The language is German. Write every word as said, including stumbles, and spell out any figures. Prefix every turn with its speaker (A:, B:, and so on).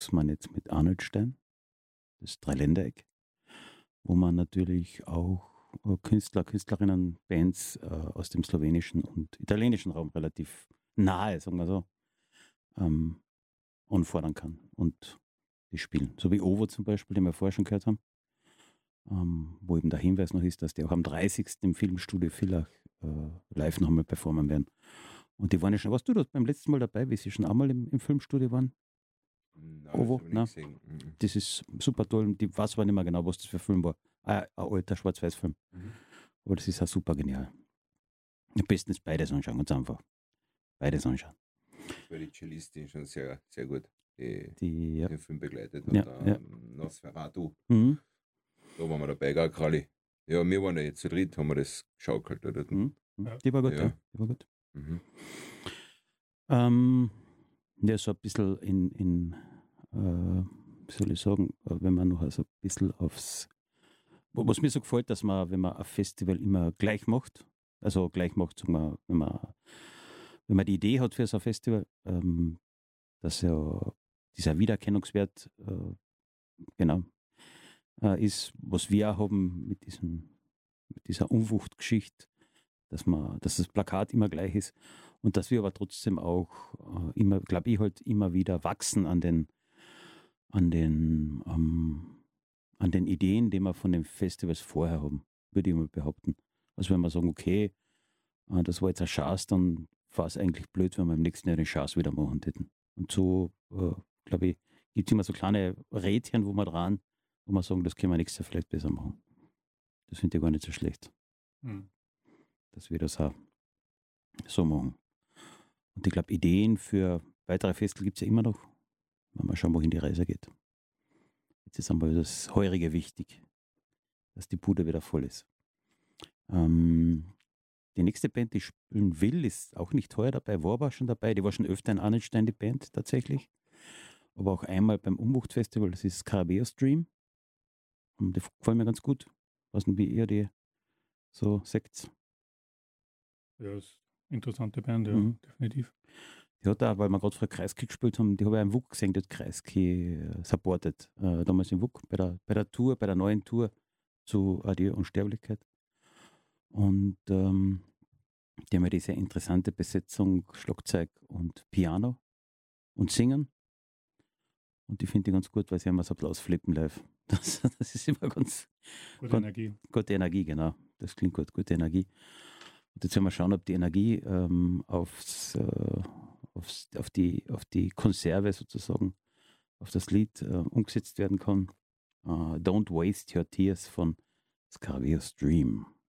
A: man jetzt mit Arnoldstein, das Dreiländereck, wo man natürlich auch äh, Künstler, Künstlerinnen, Bands äh, aus dem slowenischen und italienischen Raum relativ nahe, sagen wir so, ähm, anfordern kann und die spielen. So wie Ovo zum Beispiel, den wir vorher schon gehört haben, ähm, wo eben der Hinweis noch ist, dass die auch am dreißigsten im Filmstudio Villach äh, live noch einmal performen werden. Und die waren ja schon, warst du das beim letzten Mal dabei, wie sie schon einmal im, im Filmstudio waren?
B: Nein, das
A: Ovo?
B: habe ich
A: Nein?
B: nicht gesehen. Mhm.
A: Das ist super toll. Und ich weiß aber nicht mehr genau, was das für ein Film war. Ah, ein alter Schwarz-Weiß-Film.
B: Mhm.
A: Aber das ist auch super genial. Am besten ist beides anschauen, ganz einfach. Beides anschauen.
B: Weil die Cellistin schon sehr, sehr gut die,
A: Die, ja.
B: den Film begleitet hat.
A: Ja,
B: Ja,
A: ja.
B: Nosferatu,
A: Mhm.
B: da waren wir dabei, gell, Kralli? Ja, wir waren ja jetzt zu dritt, haben wir das geschaukelt. Oder?
A: Mhm.
C: Ja.
A: Die war gut, ja.
B: Ja.
A: Die war gut.
B: Mhm.
A: Ähm, ja, so ein bisschen in, in äh, wie soll ich sagen, äh, wenn man noch so ein bisschen aufs, wo- was mir so gefällt, dass man, wenn man ein Festival immer gleich macht, also gleich macht, sagen wir, wenn man, wenn man die Idee hat für so ein Festival, ähm, dass ja dieser Wiedererkennungswert, äh, genau, äh, ist, was wir auch haben mit diesem, mit dieser Unwuchtgeschichte, dass man, dass das Plakat immer gleich ist und dass wir aber trotzdem auch äh, immer, glaube ich, halt immer wieder wachsen an den, an den, ähm, an den Ideen, die wir von den Festivals vorher haben, würde ich mal behaupten. Also wenn wir sagen, okay, äh, das war jetzt eine Chance, dann war es eigentlich blöd, wenn wir im nächsten Jahr eine Chance wieder machen hätten. Und so, äh, glaube ich, gibt es immer so kleine Rädchen, wo wir dran, wo wir sagen, das können wir nächstes Jahr vielleicht besser machen. Das finde ich gar nicht so schlecht,
C: Mhm.
A: dass wir das auch so machen. Und ich glaube, Ideen für weitere Festivals gibt es ja immer noch, wenn wir schauen, wohin die Reise geht. Jetzt ist einmal das Heurige wichtig, dass die Bude wieder voll ist. Ähm, die nächste Band, die spielen will, ist auch nicht heuer dabei, war aber schon dabei. Die war schon öfter in Arnolstein, die Band tatsächlich. Aber auch einmal beim Umwucht-Festival, das ist Scarabeus Dream. Und die gefallen mir ganz gut. Was denn, wie ihr die so seht.
C: Ja, ist eine interessante Band, ja,
A: Mhm.
C: definitiv.
A: Die hat auch, weil wir gerade vor Kreisky gespielt haben, die habe ich im W U K gesehen, die hat Kreisky äh, supportet. Äh, damals im W U K, bei der, bei der Tour, bei der neuen Tour zu Adieu Unsterblichkeit. Und ähm, die haben ja diese interessante Besetzung, Schlagzeug und Piano und Singen. Und die finde ich ganz gut, weil sie haben so ein bisschen ausflippen live. Das, das ist immer ganz
C: Gute
A: Gott.
C: Energie.
A: gute Energie, genau. Das klingt gut, gute Energie. Und jetzt werden wir schauen, ob die Energie ähm, aufs, äh, aufs, auf, die, auf die Konserve sozusagen, auf das Lied äh, umgesetzt werden kann. Äh, Don't Waste Your Tears von Scarabeus Dream.